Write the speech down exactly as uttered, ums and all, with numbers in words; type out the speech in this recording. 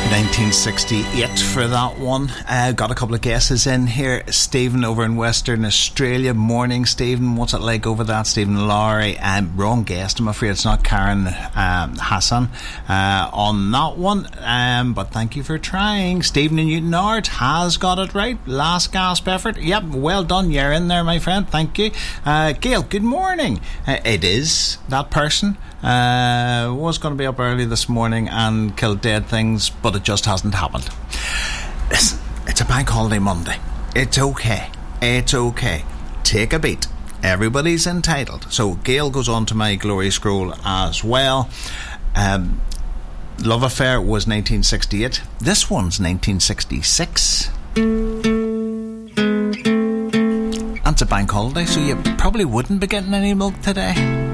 nineteen sixty-eight for that one. Uh, got a couple of guesses in here. Stephen over in Western Australia. Morning, Stephen. What's it like over that? Stephen Lowry. Um, wrong guest, I'm afraid. It's not Karen um, Hassan uh, on that one. Um, but thank you for trying. Stephen in Newton Art has got it right. Last gasp effort. Yep, well done. You're in there, my friend. Thank you. Uh, Gail, good morning. Uh, it is that person. Uh, was going to be up early this morning and kill dead things, but it just hasn't happened. Listen, it's a bank holiday Monday. It's okay. It's okay. Take a beat. Everybody's entitled. So Gail goes on to my glory scroll as well. Um, Love Affair was nineteen sixty-eight. This one's nineteen sixty-six. And it's a bank holiday, so you probably wouldn't be getting any milk today.